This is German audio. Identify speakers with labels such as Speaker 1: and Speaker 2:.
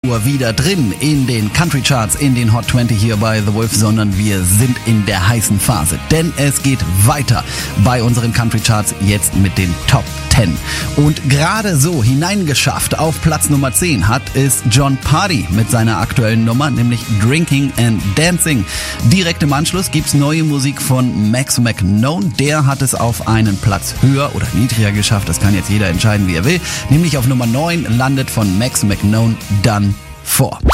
Speaker 1: nur wieder drin in den Country Charts, in den Hot 20 hier bei The Wolf, sondern wir sind in der heißen Phase. Denn es geht weiter bei unseren Country Charts jetzt mit den Top 10. Und gerade so hineingeschafft auf Platz Nummer 10 hat es Jon Pardi mit seiner aktuellen Nummer, nämlich Drinking and Dancing. Direkt im Anschluss gibt's neue Musik von Max McKnone. Der hat es auf einen Platz höher oder niedriger geschafft. Das kann jetzt jeder entscheiden, wie er will. Nämlich auf Nummer 9 landet von Max McKnone Done For.